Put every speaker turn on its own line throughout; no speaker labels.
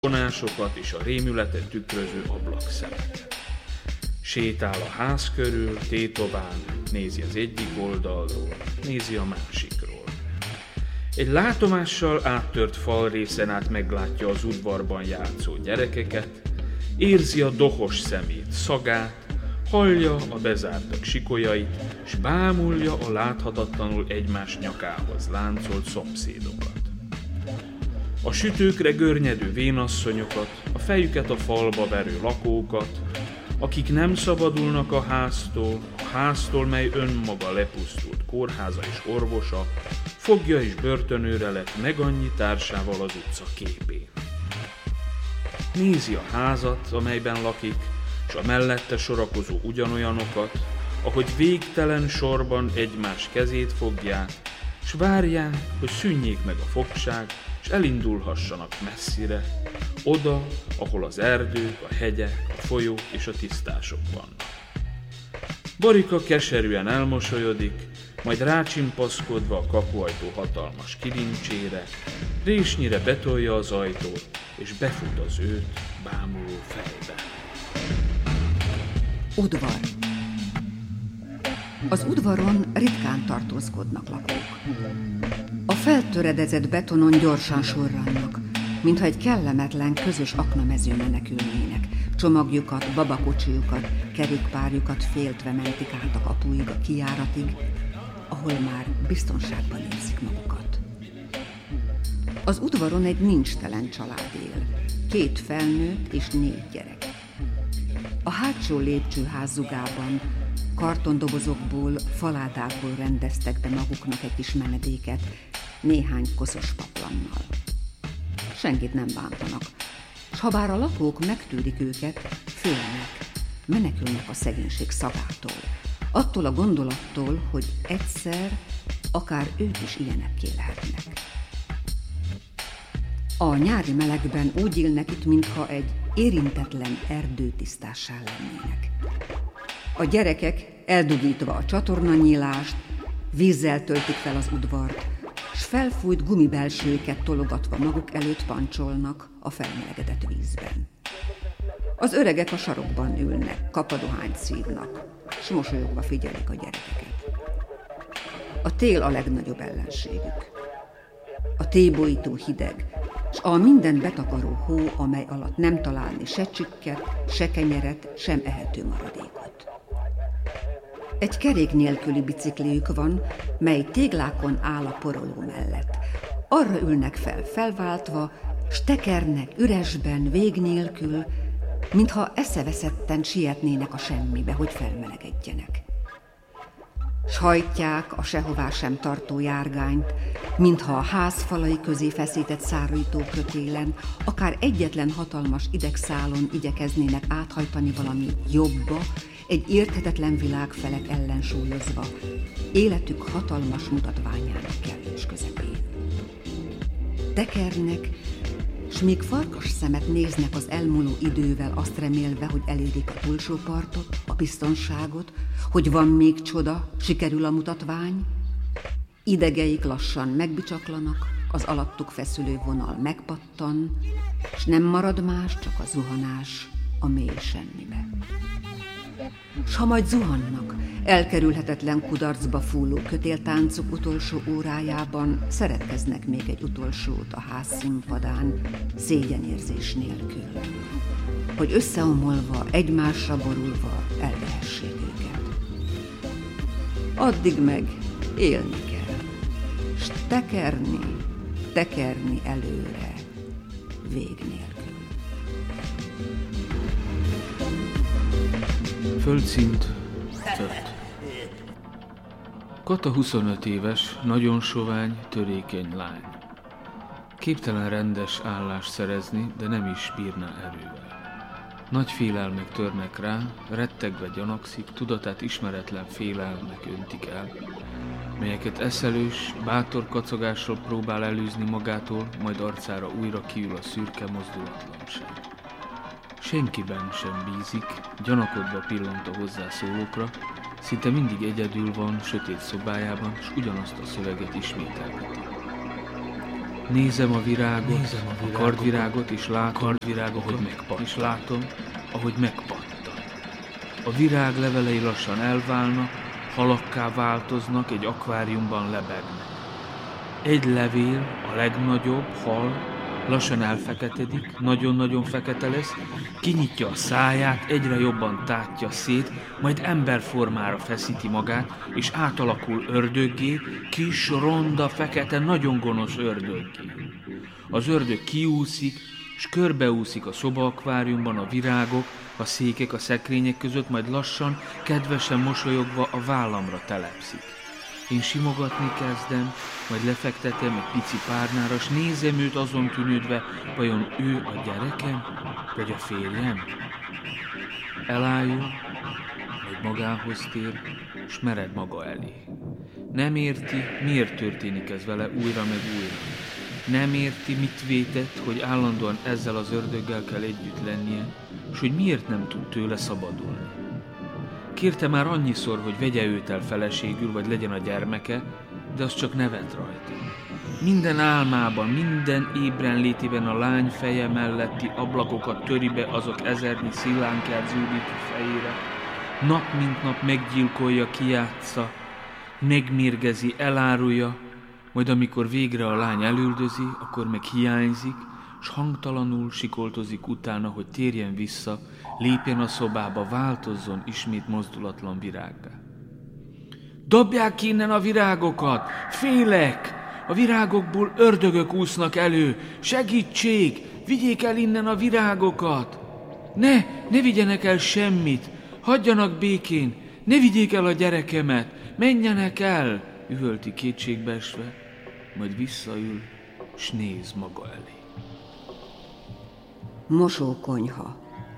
vonásokat és a rémületet tükröző ablakszemet. Sétál a ház körül, tétován, nézi az egyik oldalról, nézi a másikról. Egy látomással áttört falrészen át meglátja az udvarban játszó gyerekeket, érzi a dohos szemét, szagát, hallja a bezártak sikolyait, s bámulja a láthatatlanul egymás nyakához láncolt szomszédokat. A sütőkre görnyedő vénasszonyokat, a fejüket a falba verő lakókat, akik nem szabadulnak a háztól, mely önmaga lepusztult kórháza és orvosa, fogja és börtönőre lett meg annyi társával az utca képén. Nézi a házat, amelyben lakik, s a mellette sorakozó ugyanolyanokat, ahogy végtelen sorban egymás kezét fogják, s várják, hogy szűnjék meg a fogság, s elindulhassanak messzire, oda, ahol az erdők, a hegyek, a folyók és a tisztások vannak. Borika keserűen elmosolyodik, majd rácsimpaszkodva a kapuajtó hatalmas kilincsére, résnyire betolja az ajtót, és befut az őt bámuló fejbe.
Udvar. Az udvaron ritkán tartózkodnak lakók. A feltöredezett betonon gyorsan sorrannak, mintha egy kellemetlen, közös aknamezőn menekülnének. Csomagjukat, babakocsijukat, kerékpárjukat féltve mentik át a kapuig, a kijáratig, ahol már biztonságban érzik magukat. Az udvaron egy nincstelen család él, 2 felnőtt és 4 gyerek. A hátsó lépcsőház zugában kartondobozokból, faládákból rendeztek be maguknak egy kis menedéket, néhány koszos paplannal. Senkit nem bántanak, s habár a lakók megtűrik őket, félnek, menekülnek a szegénység szagától, attól a gondolattól, hogy egyszer akár ők is ilyenekké lehetnek. A nyári melegben úgy élnek itt, mintha egy érintetlen erdőtisztássá lennének. A gyerekek eldugítva a csatornanyílást, vízzel töltik fel az udvart, s felfújt gumibelsőket tologatva maguk előtt pancsolnak a felmelegedett vízben. Az öregek a sarokban ülnek, kapadohányt szívnak, s mosolyogva figyelik a gyerekeket. A tél a legnagyobb ellenségük. A tébolytó hideg, s a mindent betakaró hó, amely alatt nem találni se csikket, se kenyeret, sem ehető maradékot. Egy kerék nélküli bicikliük van, mely téglákon áll a poroló mellett. Arra ülnek fel felváltva, s tekernek üresben, vég nélkül, mintha eszeveszetten sietnének a semmibe, hogy felmelegedjenek. S hajtják a sehová sem tartó járgányt, mintha a ház falai közé feszített szárító kötélen, akár egyetlen hatalmas idegszálon igyekeznének áthajtani valami jobba, egy érthetetlen világ felett ellensúlyozva, életük hatalmas mutatványának kellős közepén. Tekernek, s még farkas szemet néznek az elmúló idővel, azt remélve, hogy elérik a túlsó partot, a biztonságot, hogy van még csoda, sikerül a mutatvány. Idegeik lassan megbicsaklanak, az alattuk feszülő vonal megpattan, s nem marad más, csak a zuhanás a mély semmibe. S ha majd zuhannak, elkerülhetetlen kudarcba fúló kötéltáncuk utolsó órájában szeretkeznek még egy utolsót a ház színpadán, szégyenérzés nélkül, hogy összeomolva, egymásra borulva elvehessék őket. Addig meg élni kell, s tekerni előre, vég nélkül.
Földszint 5. Kata 25 éves, nagyon sovány, törékeny lány. Képtelen rendes állást szerezni, de nem is bírná erővel. Nagy félelmek törnek rá, rettegve gyanakszik, tudatát ismeretlen félelmek öntik el, melyeket eszelős, bátor kacagással próbál elűzni magától, majd arcára újra kiül a szürke mozdulatlanság. Senkiben sem bízik, gyanakodva pillant a hozzászólókra, szinte mindig egyedül van sötét szobájában, s ugyanazt a szöveget ismételgeti. Nézem a virágot, a kardvirágot, és látom, ahogy megpattan. A virág levelei lassan elválnak, halakká változnak, egy akváriumban lebegnek. Egy levél, a legnagyobb, hal, lassan elfeketedik, nagyon-nagyon fekete lesz, kinyitja a száját, egyre jobban tátja szét, majd emberformára feszíti magát, és átalakul ördöggé, kis, ronda, fekete, nagyon gonosz ördöggé. Az ördög kiúszik, és körbeúszik a szobaakváriumban a virágok, a székek, a szekrények között, majd lassan, kedvesen mosolyogva a vállamra telepszik. Én simogatni kezdem, majd lefektetem egy pici párnára, s nézem őt azon tűnődve, vajon ő a gyerekem, vagy a férjem? Elájul, majd magához tér, s mered maga elé. Nem érti, miért történik ez vele újra meg újra. Nem érti, mit vétett, hogy állandóan ezzel az ördöggel kell együtt lennie, s hogy miért nem tud tőle szabadulni. Kérte már annyiszor, hogy vegye őt el feleségül, vagy legyen a gyermeke, de az csak nevet rajta. Minden álmában, minden ébren létében a lány feje melletti ablakokat töri be azok ezernyi szilánkját zúdító fejére. Nap mint nap meggyilkolja, kijátsza, megmérgezi, elárulja, majd amikor végre a lány elüldözi, akkor meg hiányzik, s hangtalanul sikoltozik utána, hogy térjen vissza, lépjen a szobába, változzon ismét mozdulatlan virággá. Dobják ki innen a virágokat! Félek! A virágokból ördögök úsznak elő! Segítség! Vigyék el innen a virágokat! Ne vigyenek el semmit! Hagyjanak békén! Ne vigyék el a gyerekemet! Menjenek el! Üvölti kétségbeesve, majd visszaül, s néz maga elé.
Mosókonyha.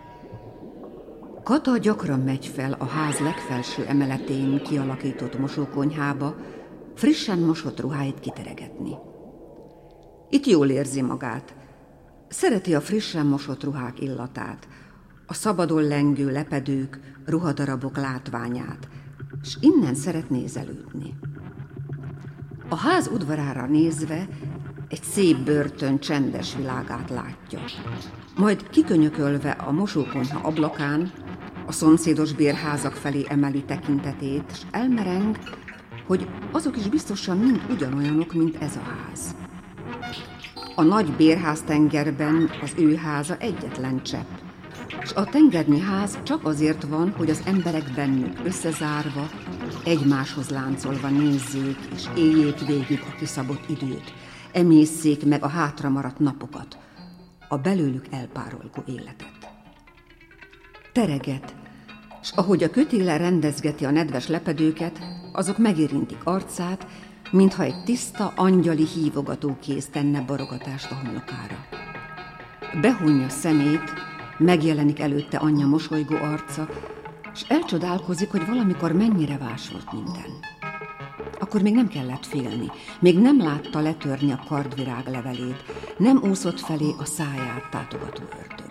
Kata gyakran megy fel a ház legfelső emeletén kialakított mosókonyhába, frissen mosott ruháit kiteregetni. Itt jól érzi magát. Szereti a frissen mosott ruhák illatát, a szabadon lengő lepedők, ruhadarabok látványát, és innen szeret nézelődni. A ház udvarára nézve egy szép börtön csendes világát látja. Majd kikönyökölve a mosókonyha ablakán a szomszédos bérházak felé emeli tekintetét, és elmereng, hogy azok is biztosan mind ugyanolyanok, mint ez a ház. A nagy bérháztengerben az ő háza egyetlen csepp, és a tengernyi ház csak azért van, hogy az emberek bennük összezárva, egymáshoz láncolva nézzék, és éljék végig a kiszabott időt, emészszék meg a hátra maradt napokat, a belőlük elpárolgó életet. Tereget, s ahogy a kötéllel rendezgeti a nedves lepedőket, azok megérintik arcát, mintha egy tiszta, angyali hívogatókéz tenne borogatást a homlokára. Behunja szemét, megjelenik előtte anyja mosolygó arca, s elcsodálkozik, hogy valamikor mennyire vás volt minden. Akkor még nem kellett félni, még nem látta letörni a kardvirág levelét, nem úszott felé a száját tátogató ördög.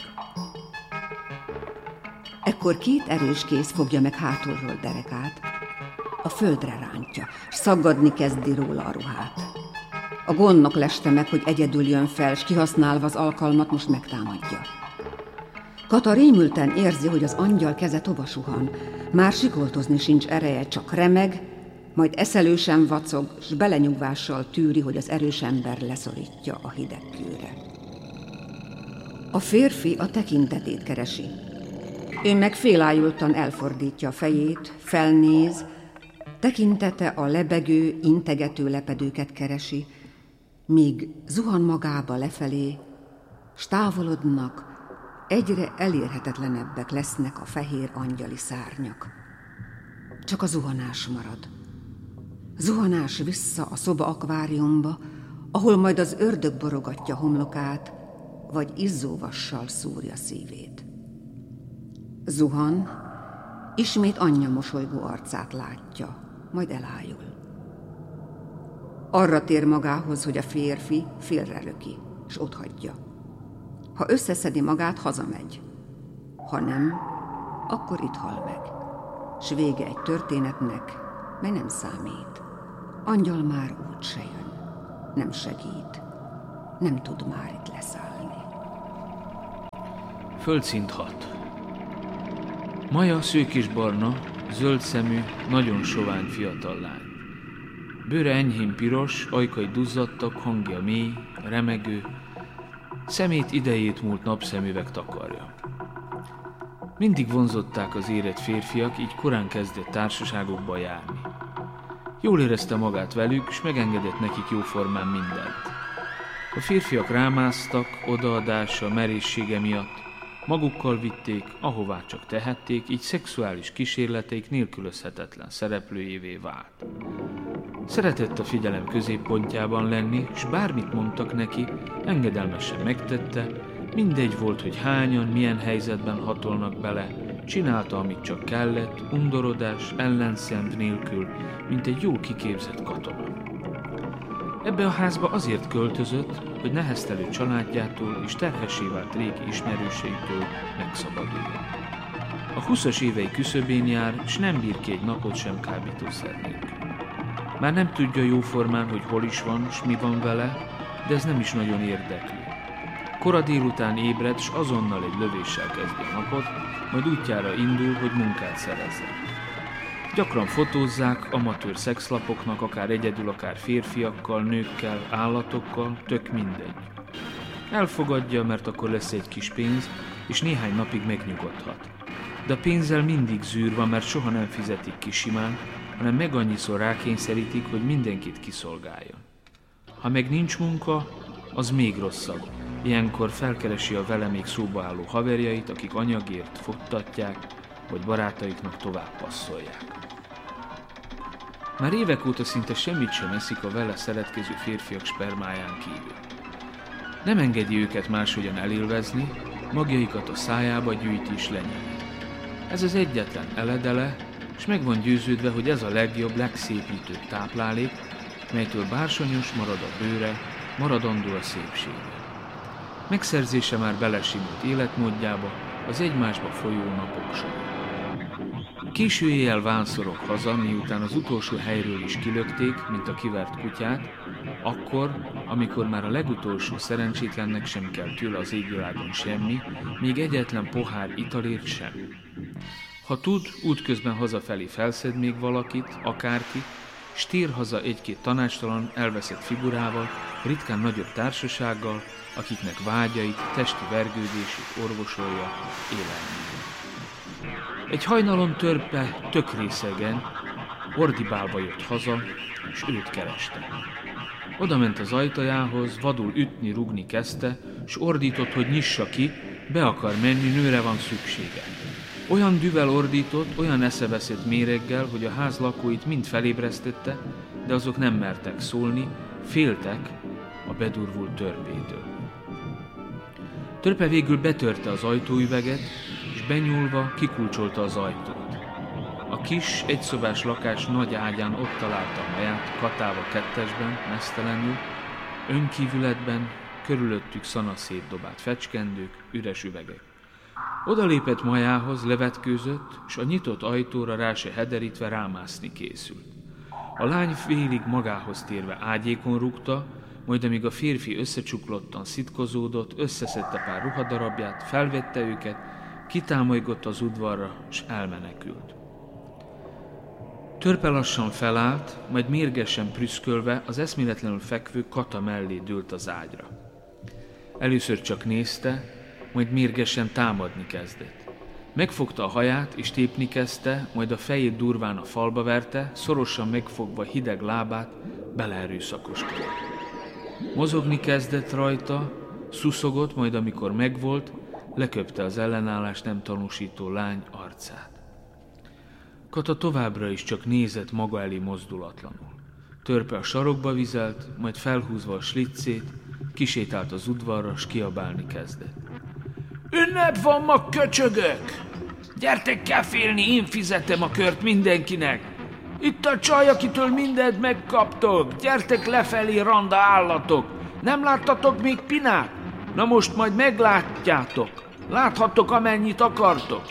Ekkor két erős kéz fogja meg hátulról derekát, a földre rántja, s szaggadni kezdi róla a ruhát. A gondnok leste meg, hogy egyedül jön fel, s kihasználva az alkalmat most megtámadja. Kata rémülten érzi, hogy az angyal keze tova suhan, már sikoltozni sincs ereje, csak remeg, majd eszelősen vacog, s belenyugvással tűri, hogy az erős ember leszorítja a hideg kőre. A férfi a tekintetét keresi. Ő meg félájultan elfordítja a fejét, felnéz, tekintete a lebegő, integető lepedőket keresi, míg zuhan magába lefelé, s távolodnak, egyre elérhetetlenebbek lesznek a fehér angyali szárnyak. Csak a zuhanás marad. Zuhanás vissza a szoba akváriumba, ahol majd az ördög borogatja homlokát, vagy izzóvassal szúrja szívét. Zuhan, ismét anyja mosolygó arcát látja, majd elájul. Arra tér magához, hogy a férfi félrelöki, s otthagyja. Ha összeszedi magát, hazamegy. Ha nem, akkor itt hal meg. S vége egy történetnek, mely nem számít. Angyal már úgyse jön, nem segít, nem tud már itt leszállni.
Földszint 6. Maja szőkésbarna, zöld szemű, nagyon sovány fiatal lány. Bőre enyhén piros, ajkai duzzadtak, hangja mély, remegő, szemét idejét múlt napszemüveg takarja. Mindig vonzották az érett férfiak, így korán kezdett társaságokba járni. Jól érezte magát velük, s megengedett nekik jóformán mindent. A férfiak rámásztak, odaadása, merészsége miatt, magukkal vitték, ahová csak tehették, így szexuális kísérleteik nélkülözhetetlen szereplőjévé vált. Szeretett a figyelem középpontjában lenni, s bármit mondtak neki, engedelmesen megtette, mindegy volt, hogy hányan, milyen helyzetben hatolnak bele, csinálta, amit csak kellett, undorodás, ellenszenv nélkül, mint egy jól kiképzett katona. Ebbe a házba azért költözött, hogy neheztelő családjától és terhessé vált régi ismerőseitől megszabaduljon. A 20-as évei küszöbén jár, s nem bír ki egy napot sem kábítószer nélkül. Már nem tudja jóformán, hogy hol is van, s mi van vele, de ez nem is nagyon érdekli. Kora délután ébred, s azonnal egy lövéssel kezdi a napot, majd útjára indul, hogy munkát szerezzen. Gyakran fotózzák amatőr szexlapoknak, akár egyedül, akár férfiakkal, nőkkel, állatokkal, tök mindegy. Elfogadja, mert akkor lesz egy kis pénz, és néhány napig megnyugodhat. De a pénzzel mindig zűr van, mert soha nem fizetik ki simán, hanem meg annyiszor rákényszerítik, hogy mindenkit kiszolgáljon. Ha meg nincs munka, az még rosszabb. Ilyenkor felkeresi a vele még szóba álló haverjait, akik anyagért futtatják, vagy barátaiknak tovább passzolják. Már évek óta szinte semmit sem eszik a vele szeretkező férfiak spermáján kívül. Nem engedi őket máshogyan elélvezni, magjaikat a szájába gyűjti és lenyeli. Ez az egyetlen eledele, és meg van győződve, hogy ez a legjobb, legszépítőbb táplálék, melytől bársonyos marad a bőre, maradandó a szépsége. Megszerzése már belesimult életmódjába, az egymásba folyó napok során. Késő éjjel vánszorog haza, miután az utolsó helyről is kilökték, mint a kivert kutyát, akkor, amikor már a legutolsó szerencsétlennek sem kell tőle az égvilágon semmi, még egyetlen pohár italért sem. Ha tud, útközben hazafelé felszed még valakit, akárki, s tér haza egy-két tanácstalan, elveszett figurával, ritkán nagyobb társasággal, akiknek vágyait, testi vergődését orvosolja élelmében. Egy hajnalon Törpe tök részegen, ordibálva jött haza, és őt kereste. Oda ment az ajtajához, vadul ütni, rugni kezdte, s ordított, hogy nyissa ki, be akar menni, nőre van szüksége. Olyan düvel ordított, olyan eszeveszett méreggel, hogy a ház lakóit mind felébresztette, de azok nem mertek szólni, féltek a bedurvult Törpétől. Törpe végül betörte az ajtóüveget, és benyúlva kikulcsolta az ajtót. A kis, egyszobás lakás nagy ágyán ott találta Maját, katálva kettesben, meztelenül, önkívületben, körülöttük szanaszét dobált fecskendők, üres üvegek. Oda lépett Majához, levetkőzött, s a nyitott ajtóra rá se hederítve rámászni készült. A lány félig magához térve ágyékon rúgta, majd amíg a férfi összecsuklottan szitkozódott, összeszedte pár ruhadarabját, felvette őket, kitámolygott az udvarra, s elmenekült. Törpe lassan felállt, majd mérgesen prüszkölve az eszméletlenül fekvő Kata mellé dőlt az ágyra. Először csak nézte, majd mérgesen támadni kezdett. Megfogta a haját és tépni kezdte, majd a fejét durván a falba verte, szorosan megfogva hideg lábát, beleerőszakoskodott. Mozogni kezdett rajta, szuszogott, majd amikor megvolt, leköpte az ellenállást nem tanúsító lány arcát. Kata továbbra is csak nézett maga elé mozdulatlanul. Törpe a sarokba vizelt, majd felhúzva a sliccét, kisétált az udvarra, s kiabálni kezdett. Ünnep van ma, köcsögök! Gyertek kefélni, én fizetem a kört mindenkinek! Itt a csaj, akitől mindent megkaptok! Gyertek lefelé, randa állatok! Nem láttatok még Pinát? Na most majd meglátjátok! Láthattok, amennyit akartok!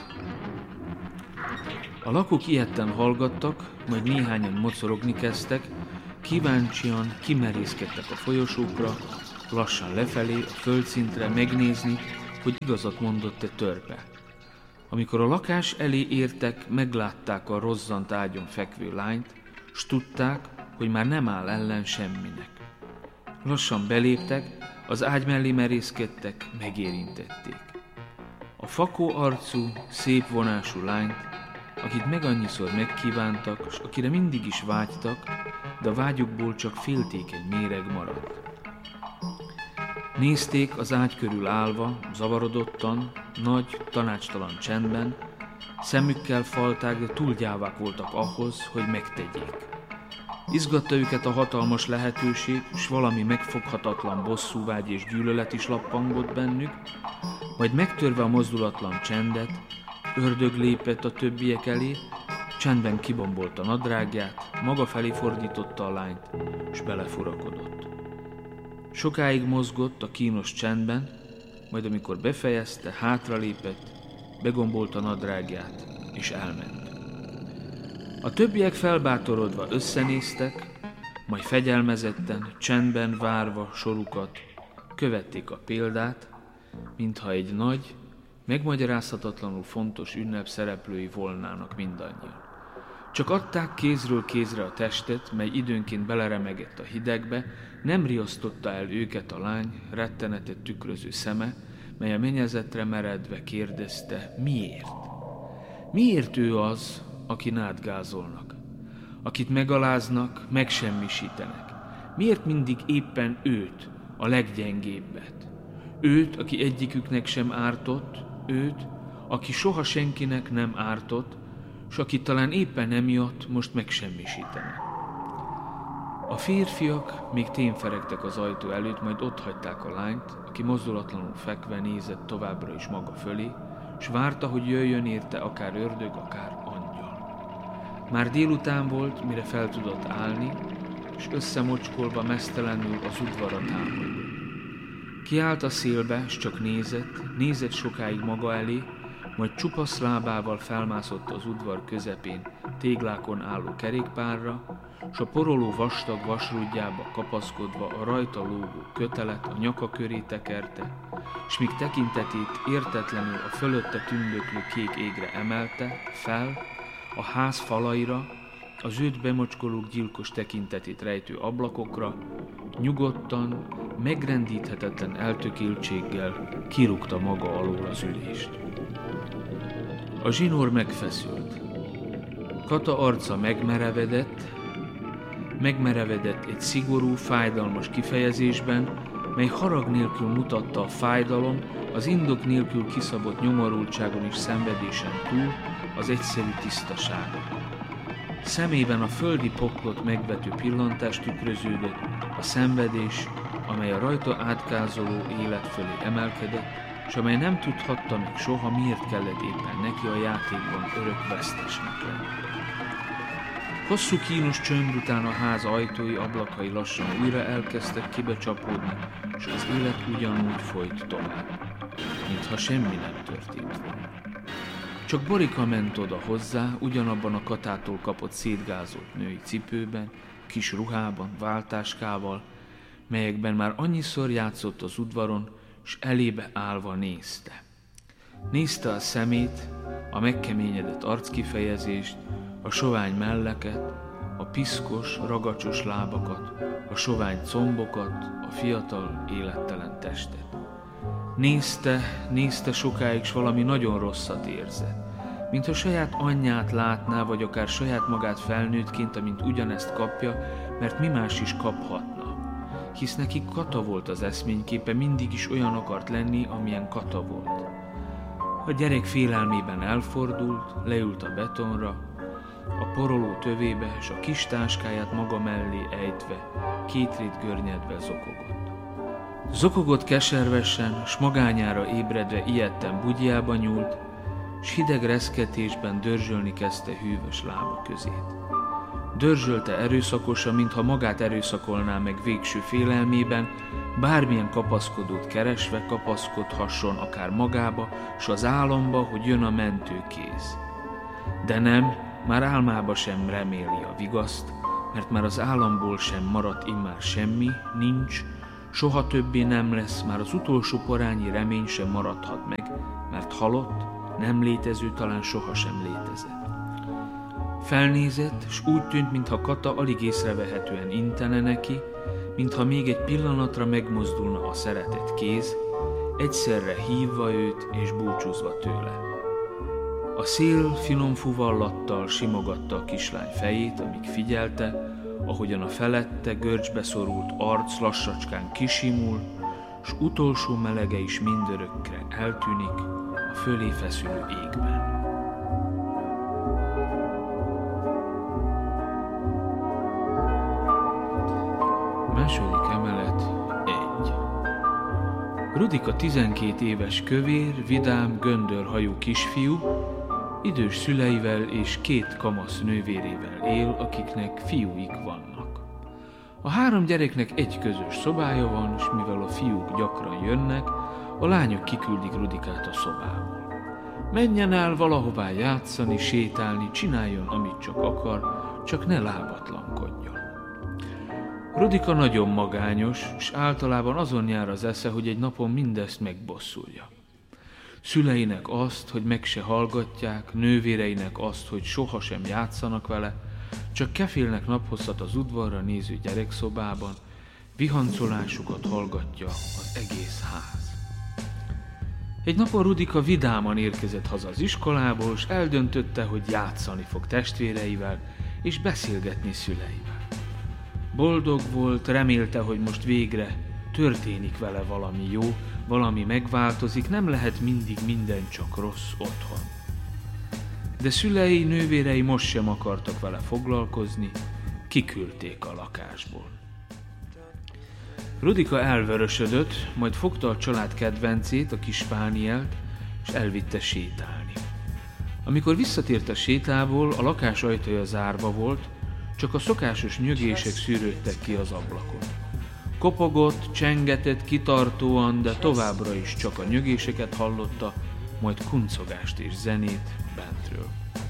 A lakók ijedten hallgattak, majd néhányan mocorogni kezdtek, kíváncsian kimerészkedtek a folyosókra, lassan lefelé, a földszintre megnézni, hogy igazat mondott-e törpe. Amikor a lakás elé értek, meglátták a rozzant ágyon fekvő lányt, s tudták, hogy már nem áll ellen semminek. Lassan beléptek, az ágy mellé merészkedtek, megérintették. A fakó arcú, szép vonású lányt, akit meg annyiszor megkívántak, s akire mindig is vágytak, de a vágyukból csak féltékeny méreg maradt. Nézték az ágy körül állva, zavarodottan, nagy, tanácstalan csendben, szemükkel falták, de túl gyávák voltak ahhoz, hogy megtegyék. Izgatta őket a hatalmas lehetőség, s valami megfoghatatlan bosszúvágy és gyűlölet is lappangott bennük, majd megtörve a mozdulatlan csendet, ördög lépett a többiek elé, csendben kibombolta nadrágját, maga felé fordította a lányt, s belefurakodott. Sokáig mozgott a kínos csendben, majd amikor befejezte, hátralépett, begombolta nadrágját, és elment. A többiek felbátorodva összenéztek, majd fegyelmezetten, csendben várva sorukat, követték a példát, mintha egy nagy, megmagyarázhatatlanul fontos ünnep szereplői volnának mindannyian. Csak adták kézről kézre a testet, mely időnként beleremegett a hidegbe, nem riasztotta el őket a lány rettenetet tükröző szeme, mely a mennyezetre meredve kérdezte, miért? Miért ő az, akin átgázolnak, akit megaláznak, megsemmisítenek? Miért mindig éppen őt, a leggyengébbet? Őt, aki egyiküknek sem ártott, őt, aki soha senkinek nem ártott, s aki talán éppen emiatt most megsemmisítenek. A férfiak még témferegtek az ajtó előtt, majd otthagyták a lányt, aki mozdulatlanul fekve nézett továbbra is maga fölé, s várta, hogy jöjjön érte akár ördög, akár angyal. Már délután volt, mire fel tudott állni, s összemocskolva meztelenül az udvarra támadott. Kiállt a szélbe, s csak nézett sokáig maga elé, majd csupasz lábával felmászott az udvar közepén téglákon álló kerékpárra, s a poroló vastag vasrúdjába kapaszkodva a rajta lógó kötelet a nyaka köré tekerte, s míg tekintetét értetlenül a fölötte tündöklő kék égre emelte, fel, a ház falaira, az őt bemocskolók gyilkos tekintetét rejtő ablakokra, nyugodtan, megrendíthetetlen eltökéltséggel kirúgta maga alól az ülést. A zsinór megfeszült. Kata arca megmerevedett egy szigorú, fájdalmas kifejezésben, mely harag nélkül mutatta a fájdalom, az indok nélkül kiszabott nyomorultságon és szenvedésen túl az egyszerű tisztaságot. Szemében a földi poklot megvető pillantás tükröződött, a szenvedés, amely a rajta átkázoló élet fölé emelkedett, s amely nem tudhatta meg soha, miért kellett éppen neki a játékban örök vesztesnek lenni. Hosszú kínos csönd után a ház ajtói, ablakai lassan újra elkezdtek kibecsapódni, s az élet ugyanúgy folyt tovább, mintha semmi nem történt volna. Csak Borika ment oda hozzá, ugyanabban a Katától kapott szétgázolt női cipőben, kis ruhában, váltáskával, melyekben már annyiszor játszott az udvaron, s elébe állva nézte. Nézte a szemét, a megkeményedett arckifejezést, a sovány melleket, a piszkos, ragacsos lábakat, a sovány combokat, a fiatal, élettelen testet. Nézte sokáig, s valami nagyon rosszat érzett. Mintha saját anyját látná, vagy akár saját magát felnőttként, amint ugyanezt kapja, mert mi más is kaphatna. Hisz neki Kata volt az eszményképe, mindig is olyan akart lenni, amilyen Kata volt. A gyerek félelmében elfordult, leült a betonra, a poroló tövébe, s a kis táskáját maga mellé ejtve, kétrét görnyedve zokogott. Zokogott keservesen, s magányára ébredve ijedten bugyjába nyúlt, s hideg reszketésben dörzsölni kezdte hűvös lába közét. Dörzsölte erőszakosan, mintha magát erőszakolná meg végső félelmében, bármilyen kapaszkodót keresve kapaszkodhasson akár magába, s az álomba, hogy jön a mentőkéz. De nem, már álmába sem reméli a vigaszt, mert már az álomból sem maradt immár semmi, nincs, Soha többé nem lesz, már az utolsó parányi remény sem maradhat meg, mert halott, nem létező, talán sohasem létezett. Felnézett, s úgy tűnt, mintha Kata alig észrevehetően intene neki, mintha még egy pillanatra megmozdulna a szeretett kéz, egyszerre hívva őt és búcsúzva tőle. A szél finom fuvallattal simogatta a kislány fejét, amíg figyelte, ahogyan a felette görcsbe szorult arc lassacskán kisimul, s utolsó melege is mindörökre eltűnik a fölé feszülő égben. Második emelet 1. Rudika 12 éves kövér, vidám, göndörhajú kisfiú, idős szüleivel és 2 kamasz nővérével él, akiknek fiúik vannak. A 3 gyereknek egy közös szobája van, és mivel a fiúk gyakran jönnek, a lányok kiküldik Rudikát a szobából. Menjen el valahová játszani, sétálni, csináljon, amit csak akar, csak ne lábatlankodjon. Rudika nagyon magányos, és általában azon jár az esze, hogy egy napon mindezt megbosszulja. Szüleinek azt, hogy meg se hallgatják, nővéreinek azt, hogy sohasem játszanak vele, csak kefélnek naphosszat az udvarra néző gyerekszobában, vihancolásukat hallgatja az egész ház. Egy napon Rudika vidáman érkezett haza az iskolából, és eldöntötte, hogy játszani fog testvéreivel, és beszélgetni szüleivel. Boldog volt, remélte, hogy most végre történik vele valami jó, valami megváltozik, nem lehet mindig minden csak rossz otthon. De szülei, nővérei most sem akartak vele foglalkozni, kiküldték a lakásból. Rudika elvörösödött, majd fogta a család kedvencét, a kis Pánielt, és elvitte sétálni. Amikor visszatért a sétából, a lakás ajtaja zárva volt, csak a szokásos nyögések szűrődtek ki az ablakon. Kopogott, csengetett kitartóan, de továbbra is csak a nyögéseket hallotta, majd kuncogást és zenét bentről.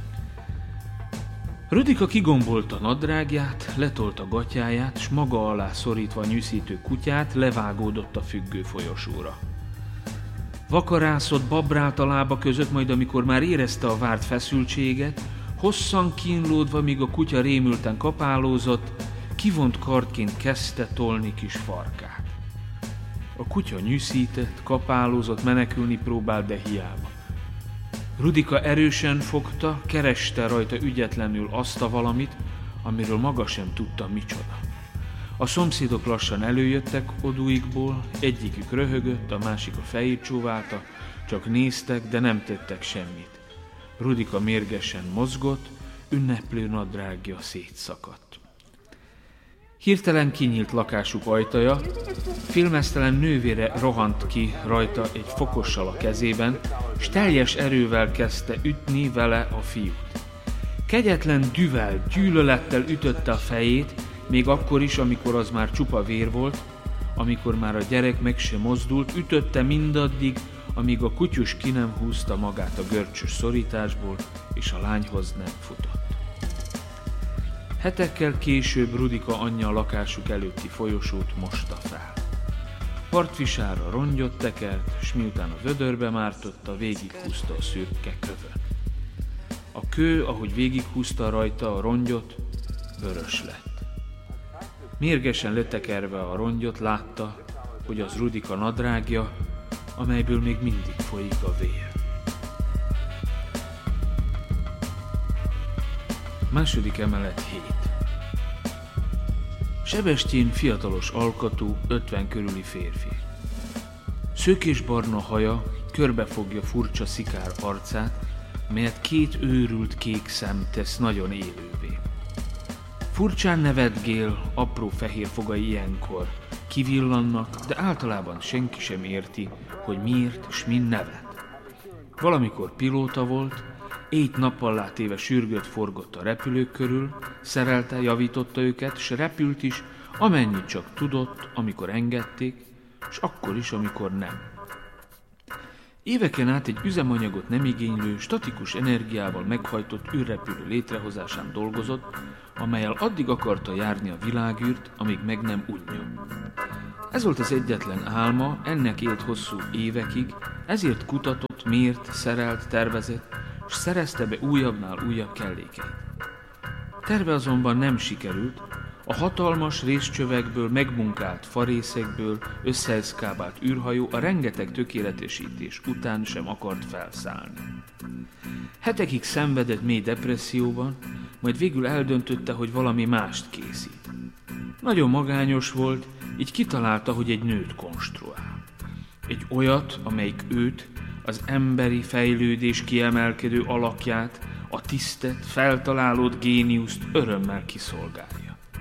Rudika kigombolta nadrágját, letolta gatyáját, s maga alá szorítva nyűszítő kutyát levágódott a függő folyosóra. Vakarászott, babrált a lába között, majd amikor már érezte a várt feszültséget, hosszan kínlódva, míg a kutya rémülten kapálózott, kivont kardként kezdte tolni kis farkát. A kutya nyűszített, kapálózott, menekülni próbált, de hiába. Rudika erősen fogta, kereste rajta ügyetlenül azt a valamit, amiről maga sem tudta micsoda. A szomszédok lassan előjöttek oduikból, egyikük röhögött, a másik a fejét csóválta, csak néztek, de nem tettek semmit. Rudika mérgesen mozgott, ünneplő nadrágja szétszakadt. Hirtelen kinyílt lakásuk ajtaja, félmeztelen nővére rohant ki rajta egy fokossal a kezében, s teljes erővel kezdte ütni vele a fiút. Kegyetlen dühvel, gyűlölettel ütötte a fejét, még akkor is, amikor az már csupa vér volt, amikor már a gyerek meg sem mozdult, ütötte mindaddig, amíg a kutyus ki nem húzta magát a görcsös szorításból, és a lányhoz nem futott. Hetekkel később Rudika anyja a lakásuk előtti folyosót mosta fel. Partvisára rongyot tekert, s miután a vödörbe mártotta, végighúzta a szürke kövön. A kő, ahogy végighúzta rajta a rongyot, vörös lett. Mérgesen letekerve a rongyot látta, hogy az Rudika nadrágja, amelyből még mindig folyik a vér. Második emelet 7. Sebestyén fiatalos alkatú, 50 körüli férfi. Szőkésbarna haja körbefogja furcsa szikár arcát, melyet 2 őrült kék szem tesz nagyon élővé. Furcsán nevetgél, apró fehér fogai ilyenkor kivillannak, de általában senki sem érti, hogy miért és min nevet. Valamikor pilóta volt, éjt-nappallá téve sürgött, forgott a repülők körül, szerelte, javította őket, s repült is, amennyit csak tudott, amikor engedték, s akkor is, amikor nem. Éveken át egy üzemanyagot nem igénylő, statikus energiával meghajtott űrrepülő létrehozásán dolgozott, amellyel addig akarta járni a világűrt, amíg meg nem unja. Ez volt az egyetlen álma, ennek élt hosszú évekig, ezért kutatott, mért, szerelt, tervezett, és szerezte be újabbnál újabb kellékeit. Terve azonban nem sikerült, a hatalmas részcsövekből, megmunkált farészekből összeeszkábált űrhajó a rengeteg tökéletesítés után sem akart felszállni. Hetekig szenvedett mély depresszióban, majd végül eldöntötte, hogy valami mást készít. Nagyon magányos volt, így kitalálta, hogy egy nőt konstruál. Egy olyat, amelyik őt, az emberi fejlődés kiemelkedő alakját, a tisztet, feltalálódott géniuszt örömmel kiszolgálja.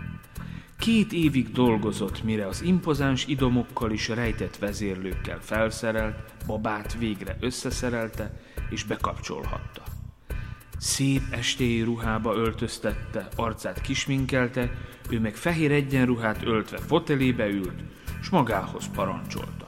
2 évig dolgozott, mire az impozáns idomokkal és rejtett vezérlőkkel felszerelt babát végre összeszerelte és bekapcsolhatta. Szép estéi ruhába öltöztette, arcát kisminkelte, ő meg fehér egyenruhát öltve fotelébe ült, s magához parancsolta.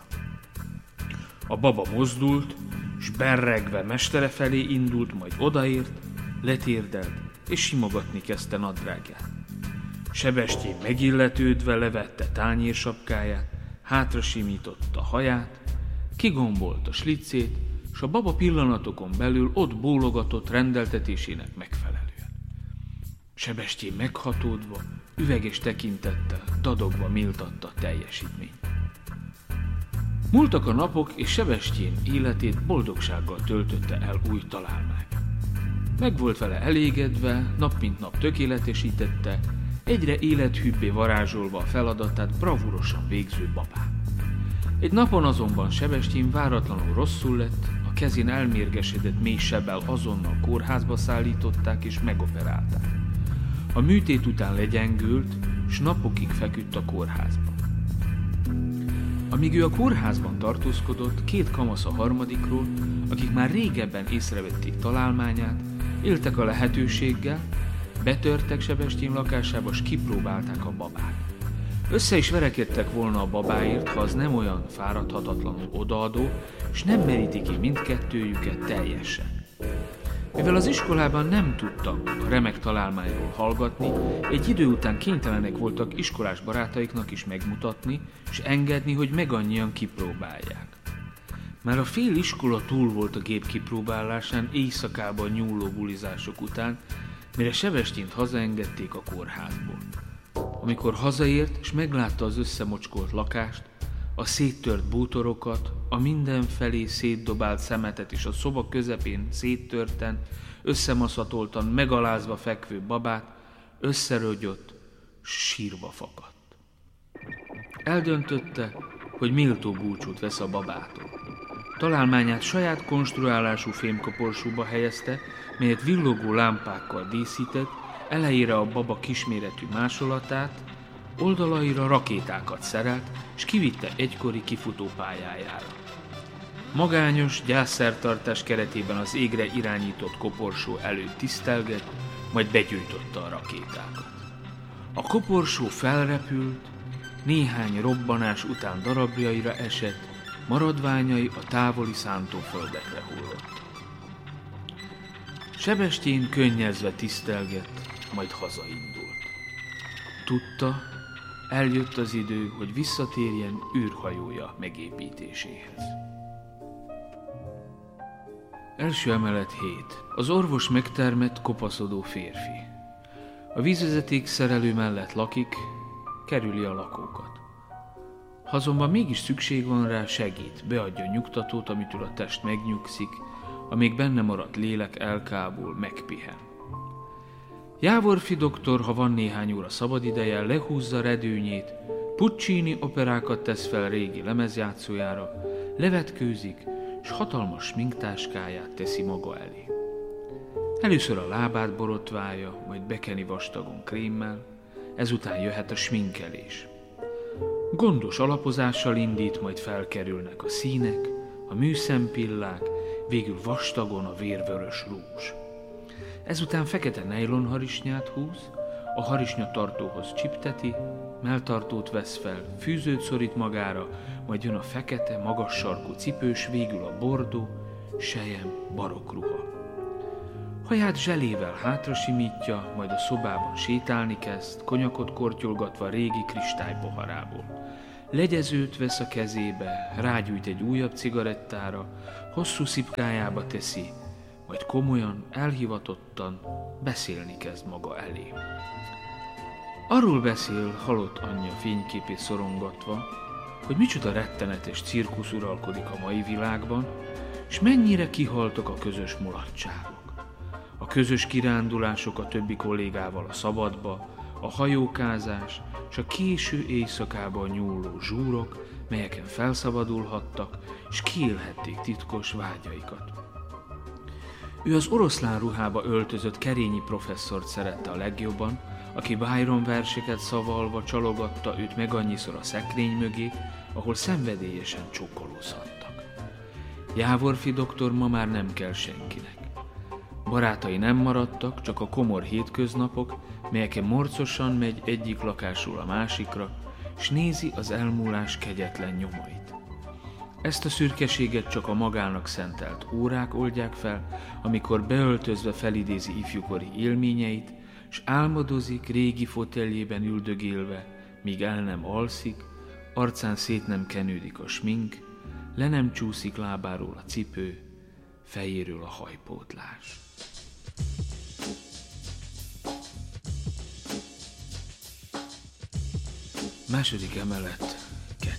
A baba mozdult, s berregve mestere felé indult, majd odaért, letérdelt, és simogatni kezdte nadrágját. Sebestyén megilletődve levette tányérsapkáját, hátra simította a haját, kigombolta slicét, s a baba pillanatokon belül ott bólogatott rendeltetésének megfelelően. Sebestyén meghatódva, üveges tekintettel, dadogva méltatta a teljesítményt. Múltak a napok, és Sebestyén életét boldogsággal töltötte el új találmány. Meg volt vele elégedve, nap mint nap tökéletesítette, egyre élethűbbé varázsolva a feladatát bravúrosan végző babát. Egy napon azonban Sebestyén váratlanul rosszul lett, a kezén elmérgesedett mély sebbel azonnal kórházba szállították és megoperálták. A műtét után legyengült, s napokig feküdt a kórházban. Amíg ő a kórházban tartózkodott, 2 kamasz a harmadikról, akik már régebben észrevették találmányát, éltek a lehetőséggel, betörtek Sebestyén lakásába, s kipróbálták a babát. Össze is verekedtek volna a babáért, ha az nem olyan fáradhatatlanul odaadó, és nem meríti ki mindkettőjüket teljesen. Mivel az iskolában nem tudtak a remek találmányról hallgatni, egy idő után kénytelenek voltak iskolás barátaiknak is megmutatni, és engedni, hogy megannyian kipróbálják. Már a fél iskola túl volt a gép kipróbálásán éjszakában nyúló bulizások után, mire Sebestyént hazaengedték a kórházból. Amikor hazaért, és meglátta az összemocskolt lakást, a széttört bútorokat, a mindenfelé szétdobált szemetet és a szoba közepén széttörten, összemaszatoltan, megalázva fekvő babát, összerögyött, sírva fakadt. Eldöntötte, hogy méltó búcsút vesz a babától. Találmányát saját konstruálású fémkoporsóba helyezte, melyet villogó lámpákkal díszített, elejére a baba kisméretű másolatát, oldalaira rakétákat szerelt, és kivitte egykori kifutópályájára. Magányos gyászszertartás keretében az égre irányított koporsó előtt tisztelgett, majd begyújtotta a rakétákat. A koporsó felrepült, néhány robbanás után darabjaira esett, maradványai a távoli szántóföldekre hullott. Sebestyén könnyezve tisztelgett, majd hazaindult. Tudta, eljött az idő, hogy visszatérjen űrhajója megépítéséhez. Első emelet 7. Az orvos megtermett, kopaszodó férfi. A vízvezeték szerelő mellett lakik, kerüli a lakókat. Ha azonban mégis szükség van rá, segít, beadja a nyugtatót, amitől a test megnyugszik, a még benne maradt lélek elkábul, megpihen. Jávorfi doktor, ha van néhány óra szabadideje, lehúzza redőnyét, Puccini operákat tesz fel régi lemezjátszójára, levetkőzik, s hatalmas sminktáskáját teszi maga elé. Először a lábát borotválja, majd bekeni vastagon krémmel, ezután jöhet a sminkelés. Gondos alapozással indít, majd felkerülnek a színek, a műszempillák, végül vastagon a vérvörös rúzs. Ezután fekete nejlonharisnyát húz, a harisnya tartóhoz csipteti, melltartót vesz fel, fűzőt szorít magára, majd jön a fekete, magas sarkú cipős, végül a bordó, sejem, barokk ruha. Haját zselével hátra simítja, majd a szobában sétálni kezd, konyakot kortyolgatva régi kristálypoharából. Legyezőt vesz a kezébe, rágyújt egy újabb cigarettára, hosszú szipkájába teszi, majd komolyan, elhivatottan beszélni kezd maga elé. Arról beszél halott anyja fényképét szorongatva, hogy micsoda rettenetes cirkusz uralkodik a mai világban, és mennyire kihaltak a közös mulatságok. A közös kirándulások a többi kollégával a szabadba, a hajókázás, és a késő éjszakában nyúló zsúrok, melyeken felszabadulhattak, és kiélhették titkos vágyaikat. Ő az oroszlán ruhába öltözött Kerényi professzort szerette a legjobban, aki Byron verseket szavalva csalogatta őt meg annyiszor a szekrény mögé, ahol szenvedélyesen csókolózhattak. Jávorfi doktor ma már nem kell senkinek. Barátai nem maradtak, csak a komor hétköznapok, melyeken morcosan megy egyik lakásról a másikra, s nézi az elmúlás kegyetlen nyomait. Ezt a szürkeséget csak a magának szentelt órák oldják fel, amikor beöltözve felidézi ifjúkori élményeit, s álmodozik régi foteljében üldögélve, míg el nem alszik, arcán szét nem kenődik a smink, le nem csúszik lábáról a cipő, fejéről a hajpótlás. Második emelet 2.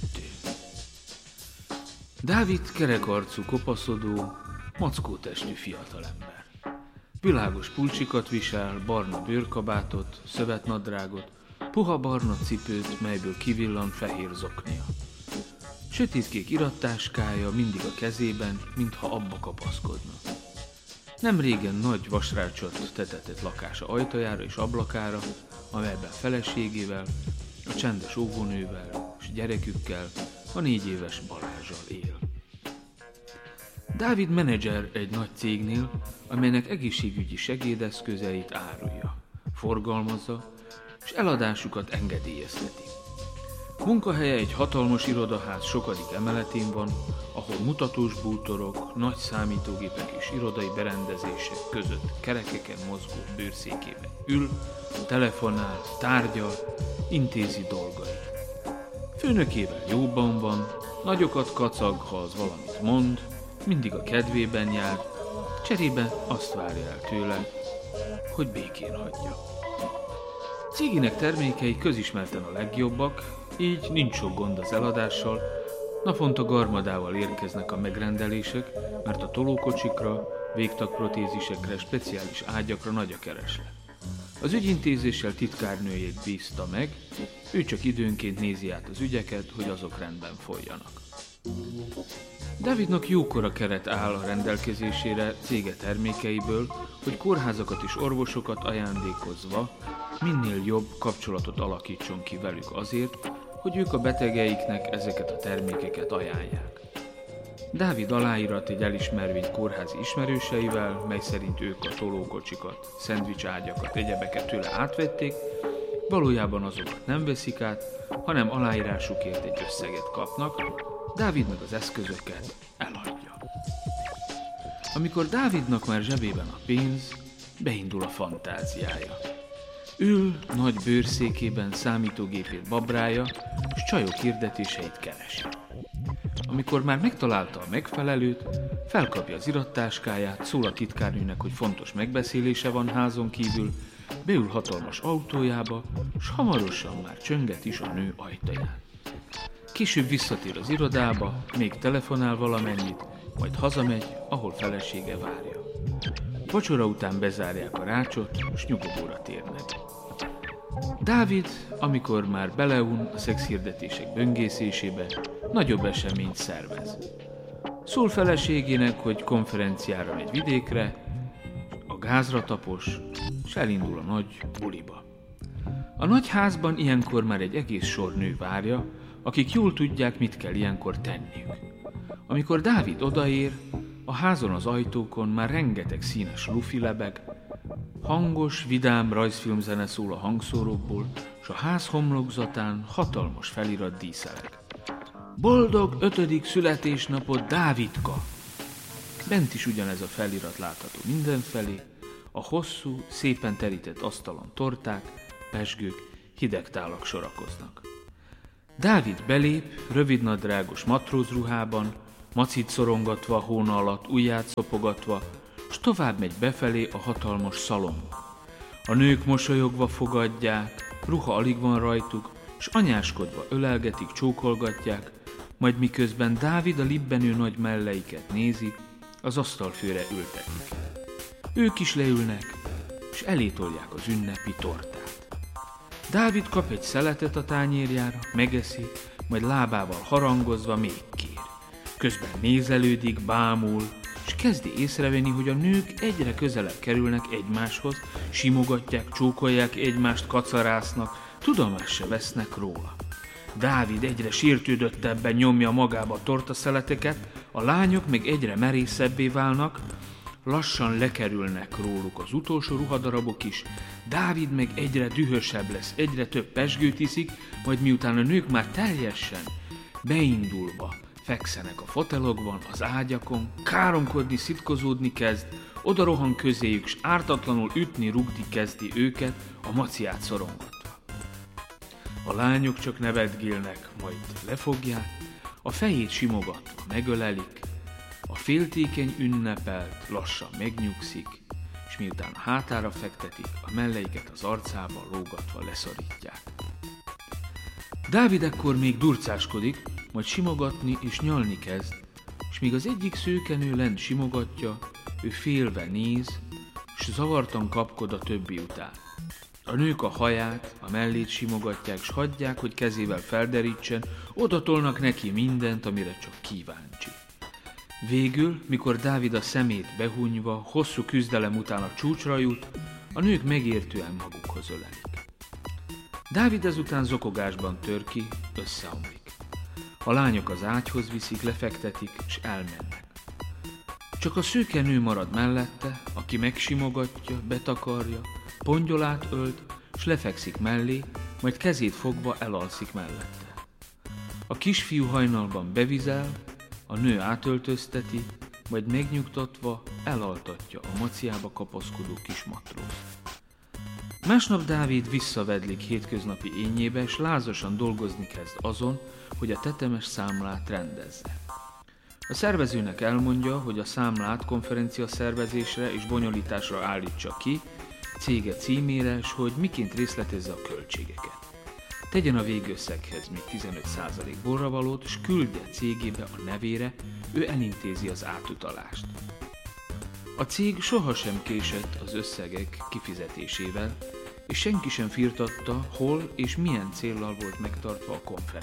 Dávid kerekarcú, kopaszodó, mackótestű fiatalember. Világos pulcsikat visel, barna bőrkabátot, szövetnadrágot, puha barna cipőt, melyből kivillan fehér zoknia. Sötétkék irattáskája mindig a kezében, mintha abba kapaszkodna. Nem régen nagy vasrácsot tetetett lakása ajtajára és ablakára, amelyben feleségével, a csendes óvónővel és gyerekükkel, a 4 éves Balázsal él. Dávid menedzser egy nagy cégnél, amelynek egészségügyi segédeszközeit árulja, forgalmazza, és eladásukat engedélyezteti. Munkahelye egy hatalmas irodaház sokadik emeletén van, ahol mutatós bútorok, nagy számítógépek és irodai berendezések között kerekeken mozgó bőrszékében ül, telefonál, tárgyal, intézi dolgait. Főnökével jóban van, nagyokat kacag, ha az valamit mond, mindig a kedvében jár, cserébe azt várja el tőle, hogy békén hagyja. Cégének termékei közismerten a legjobbak, így nincs sok gond az eladással, naponta garmadával érkeznek a megrendelések, mert a tolókocsikra, végtagprotézisekre, speciális ágyakra nagy a kereslet. Az ügyintézéssel titkárnőjét bízta meg, ő csak időnként nézi át az ügyeket, hogy azok rendben folyjanak. Dávidnak jókora keret áll a rendelkezésére cége termékeiből, hogy kórházakat és orvosokat ajándékozva minél jobb kapcsolatot alakítson ki velük azért, hogy ők a betegeiknek ezeket a termékeket ajánlják. Dávid aláírat egy elismervényt kórházi ismerőseivel, mely szerint ők a tolókocsikat, szendvicságyakat, egyebeket tőle átvették, valójában azokat nem veszik át, hanem aláírásukért egy összeget kapnak, Dávid meg az eszközöket eladja. Amikor Dávidnak már zsebében a pénz, beindul a fantáziája. Ül nagy bőrszékében, számítógépét babrája, és csajok hirdetéseit keresi. Amikor már megtalálta a megfelelőt, felkapja az irattáskáját, szól a titkárnőnek, hogy fontos megbeszélése van házon kívül, beül hatalmas autójába, s hamarosan már csönget is a nő ajtaján. Később visszatér az irodába, még telefonál valamennyit, majd hazamegy, ahol felesége várja. Vacsora után bezárják a rácsot, és nyugodóra térnek. Dávid, amikor már beleun a szexhirdetések böngészésébe, nagyobb eseményt szervez. Szól feleségének, hogy konferenciára megy vidékre, a gázra tapos, és elindul a nagy buliba. A nagy házban ilyenkor már egy egész sor nő várja, akik jól tudják, mit kell ilyenkor tenniük. Amikor Dávid odaér, a házon az ajtókon már rengeteg színes lufi lebeg, Hangos, vidám rajzfilmzene szól a hangszórókból, s a ház homlokzatán hatalmas felirat díszeleg. Boldog 5. születésnapot, Dávidka! Bent is ugyanez a felirat látható mindenfelé, a hosszú, szépen terített asztalon torták, pezsgők, hideg tálak sorakoznak. Dávid belép, rövidnadrágos matrózruhában, macit szorongatva a hóna alatt, ujját szopogatva, s tovább megy befelé a hatalmas szalomba. A nők mosolyogva fogadják, ruha alig van rajtuk, s anyáskodva ölelgetik, csókolgatják, majd miközben Dávid a libbenő nagy melleiket nézi, az asztalfőre ültetik. Ők is leülnek, és elétolják az ünnepi tortát. Dávid kap egy szeletet a tányérjára, megeszi, majd lábával harangozva még kér. Közben nézelődik, bámul, és kezdi észrevenni, hogy a nők egyre közelebb kerülnek egymáshoz, simogatják, csókolják egymást, kacarásznak, tudomást se vesznek róla. Dávid egyre sértődöttebben nyomja magába a tortaszeleteket, a lányok meg egyre merészebbé válnak, lassan lekerülnek róluk az utolsó ruhadarabok is, Dávid meg egyre dühösebb lesz, egyre több pezsgőt iszik, majd miután a nők már teljesen beindulva fekszenek a fotelokban, az ágyakon, káromkodni, szitkozódni kezd, oda rohan közéjük, s ártatlanul ütni, rugni kezdi őket, a maciát szorongatva. A lányok csak nevetgélnek, majd lefogják, a fejét simogatva megölelik, a féltékeny ünnepelt lassan megnyugszik, és miután a hátára fektetik, a melleiket az arcával lógatva leszorítják. Dávid ekkor még durcáskodik, majd simogatni és nyalni kezd, és míg az egyik szőkenő lent simogatja, ő félve néz, s zavartan kapkod a többi után. A nők a haját, a mellét simogatják, s hagyják, hogy kezével felderítsen, odatolnak neki mindent, amire csak kíváncsi. Végül, mikor Dávid a szemét behunyva, hosszú küzdelem után a csúcsra jut, a nők megértően magukhoz ölelik. Dávid ezután zokogásban tör ki, összeomlik. A lányok az ágyhoz viszik, lefektetik, és elmennek. Csak a szőke nő marad mellette, aki megsimogatja, betakarja, pongyolát ölt, s lefekszik mellé, majd kezét fogva elalszik mellette. A kisfiú hajnalban bevizel, a nő átöltözteti, majd megnyugtatva elaltatja a maciába kapaszkodó kis matrózt. Másnap Dávid visszavedlik hétköznapi énjébe, s lázasan dolgozni kezd azon, hogy a tetemes számlát rendezze. A szervezőnek elmondja, hogy a számlát konferencia szervezésre és bonyolításra állítsa ki, cége címére, s hogy miként részletezze a költségeket. Tegyen a végösszeghez még 15% borravalót, és küldje cégébe a nevére, ő elintézi az átutalást. A cég sohasem késett az összegek kifizetésével, és senki sem firtatta, hol és milyen céllal volt megtartva a konferencia.